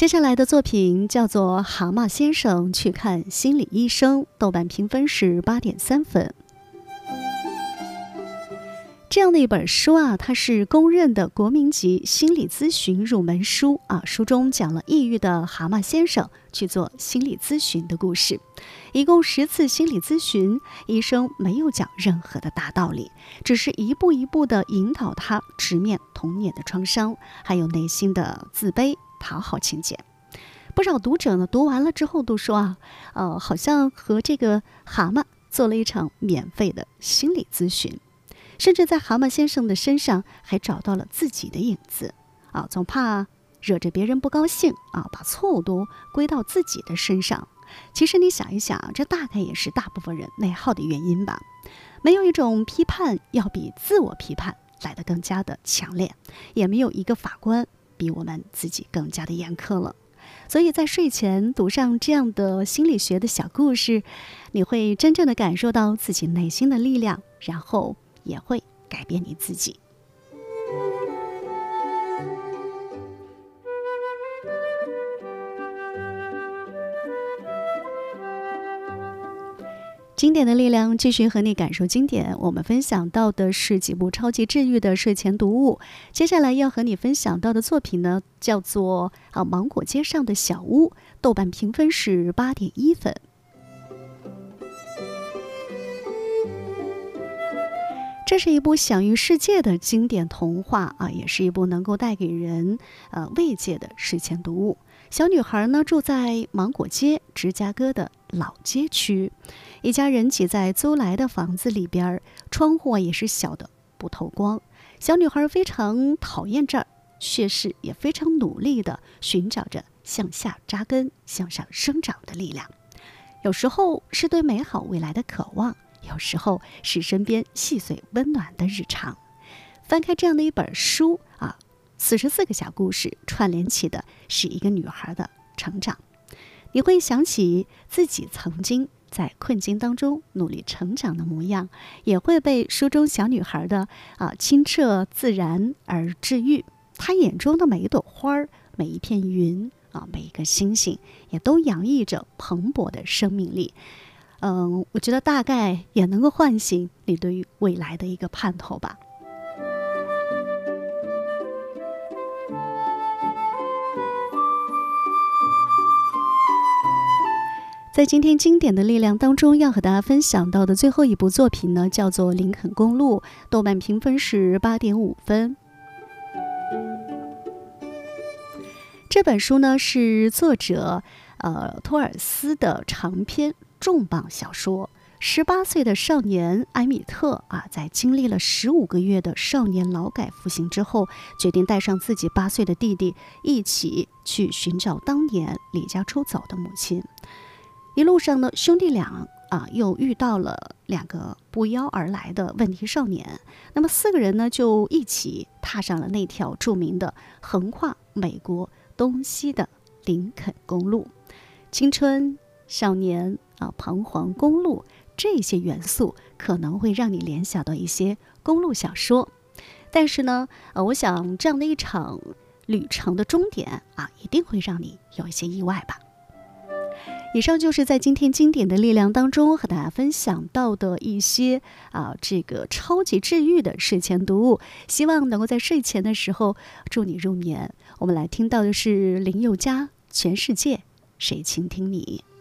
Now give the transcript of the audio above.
接下来的作品叫做《蛤蟆先生去看心理医生》，豆瓣评分是8.3分。这样的一本书啊，它是公认的国民级心理咨询入门书啊。书中讲了抑郁的蛤蟆先生去做心理咨询的故事，一共10次心理咨询，医生没有讲任何的大道理，只是一步一步的引导他直面童年的创伤，还有内心的自卑讨好情节。不少读者呢读完了之后都说好像和这个蛤蟆做了一场免费的心理咨询。甚至在蛤蟆先生的身上还找到了自己的影子总怕惹着别人不高兴把错误都归到自己的身上。其实你想一想这大概也是大部分人内耗的原因吧。没有一种批判要比自我批判来得更加的强烈，也没有一个法官比我们自己更加的严苛了。所以在睡前读上这样的心理学的小故事，你会真正的感受到自己内心的力量，然后也会改变你自己。经典的力量，继续和你感受经典。我们分享到的是几部超级治愈的睡前读物。接下来要和你分享到的作品呢，叫做芒果街上的小屋，豆瓣评分是8.1分。这是一部享誉世界的经典童话也是一部能够带给人慰藉的睡前读物。小女孩呢住在芒果街，芝加哥的老街区，一家人挤在租来的房子里边，窗户也是小的不透光。小女孩非常讨厌这儿，却是也非常努力的寻找着向下扎根、向上生长的力量。有时候是对美好未来的渴望，有时候是身边细碎温暖的日常。翻开这样的一本书44个小故事串联起的是一个女孩的成长。你会想起自己曾经在困境当中努力成长的模样，也会被书中小女孩的清澈自然而治愈。她眼中的每一朵花，每一片云每一个星星，也都洋溢着蓬勃的生命力。我觉得大概也能够唤醒你对于未来的一个盼头吧。在今天经典的力量当中，要和大家分享到的最后一部作品呢，叫做《林肯公路》，豆瓣评分是8.5分。这本书呢是作者托尔斯的长篇重磅小说。18岁的少年埃米特在经历了15个月的少年劳改服刑之后，决定带上自己8岁的弟弟一起去寻找当年离家出走的母亲。一路上呢，兄弟俩又遇到了2个不邀而来的问题少年。那么4个人呢，就一起踏上了那条著名的横跨美国东西的林肯公路。青春、少年彷徨、公路，这些元素可能会让你联想到一些公路小说。但是呢，我想这样的一场旅程的终点一定会让你有一些意外吧。以上就是在今天经典的力量当中和大家分享到的一些这个超级治愈的睡前读物，希望能够在睡前的时候助你入眠。我们来听到的是林宥嘉《全世界谁倾听你》。